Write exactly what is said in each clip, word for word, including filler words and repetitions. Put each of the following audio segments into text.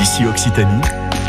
Ici Occitanie,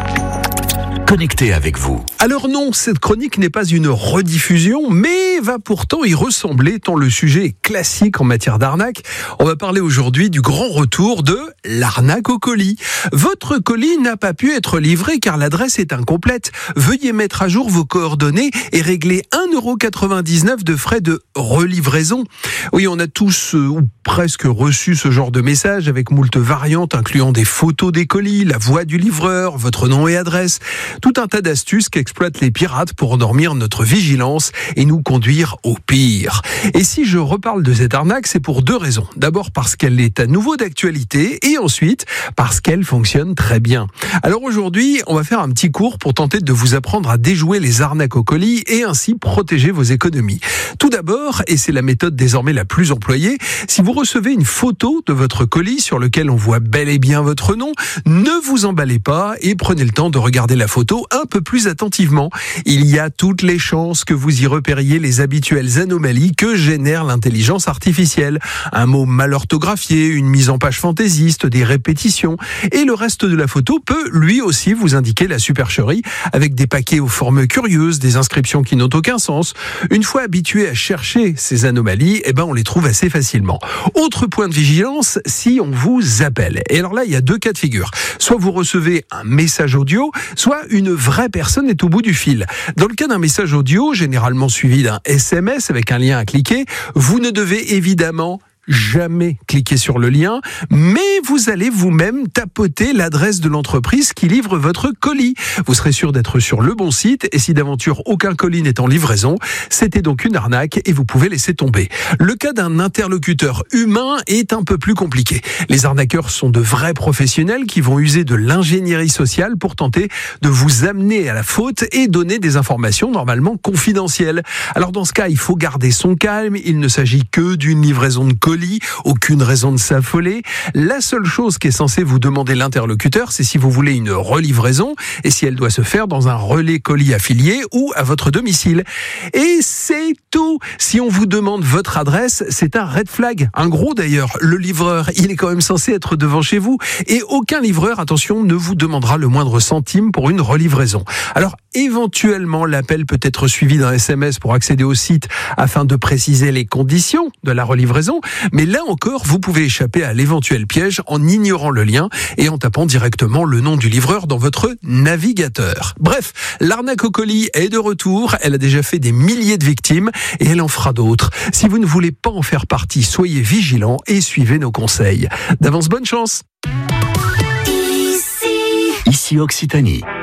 connecté avec vous. Alors non, cette chronique n'est pas une rediffusion, mais va pourtant y ressembler tant le sujet est classique en matière d'arnaque. On va parler aujourd'hui du grand retour de l'arnaque au colis. Votre colis n'a pas pu être livré car l'adresse est incomplète. Veuillez mettre à jour vos coordonnées et régler un euro quatre-vingt-dix-neuf de frais de relivraison. Oui, on a tous euh, ou presque reçu ce genre de message avec moult variantes incluant des photos des colis, la voix du livreur, votre nom et adresse. Tout un tas d'astuces qu'exploitent les pirates pour endormir notre vigilance et nous conduire au pire. Et si je reparle de cette arnaque, c'est pour deux raisons. D'abord parce qu'elle est à nouveau d'actualité et ensuite parce qu'elle fonctionne très bien. Alors aujourd'hui, on va faire un petit cours pour tenter de vous apprendre à déjouer les arnaques au colis et ainsi protéger vos économies. Tout d'abord, et c'est la méthode désormais la plus employée, si vous recevez une photo de votre colis sur lequel on voit bel et bien votre nom, ne vous emballez pas et prenez le temps de regarder la photo un peu plus attentivement. Il y a toutes les chances que vous y repériez les habituelles anomalies que génère l'intelligence artificielle. Un mot mal orthographié, une mise en page fantaisiste, des répétitions. Et le reste de la photo peut lui aussi vous indiquer la supercherie avec des paquets aux formes curieuses, des inscriptions qui n'ont aucun sens. Une fois habitué à chercher ces anomalies, eh ben on les trouve assez facilement. Autre point de vigilance, si on vous appelle. Et alors là, il y a deux cas de figure. Soit vous recevez un message audio, soit une vraie personne est au bout du fil. Dans le cas d'un message audio, généralement suivi d'un S M S avec un lien à cliquer, vous ne devez évidemment jamais cliquer sur le lien, mais vous allez vous-même tapoter l'adresse de l'entreprise qui livre votre colis. Vous serez sûr d'être sur le bon site et si d'aventure aucun colis n'est en livraison, c'était donc une arnaque et vous pouvez laisser tomber. Le cas d'un interlocuteur humain est un peu plus compliqué. Les arnaqueurs sont de vrais professionnels qui vont user de l'ingénierie sociale pour tenter de vous amener à la faute et donner des informations normalement confidentielles. Alors dans ce cas, il faut garder son calme, il ne s'agit que d'une livraison de colis, aucune raison de s'affoler. La seule chose qui est censée vous demander l'interlocuteur, c'est si vous voulez une relivraison et si elle doit se faire dans un relais colis affilié ou à votre domicile. Et c'est tout. Si on vous demande votre adresse, c'est un red flag. Un gros d'ailleurs. Le livreur, il est quand même censé être devant chez vous et aucun livreur, attention, ne vous demandera le moindre centime pour une relivraison. Alors éventuellement, l'appel peut être suivi d'un S M S pour accéder au site afin de préciser les conditions de la relivraison. Mais là encore, vous pouvez échapper à l'éventuel piège en ignorant le lien et en tapant directement le nom du livreur dans votre navigateur. Bref, l'arnaque au colis est de retour. Elle a déjà fait des milliers de victimes et elle en fera d'autres. Si vous ne voulez pas en faire partie, soyez vigilants et suivez nos conseils. D'avance, bonne chance. Ici Occitanie.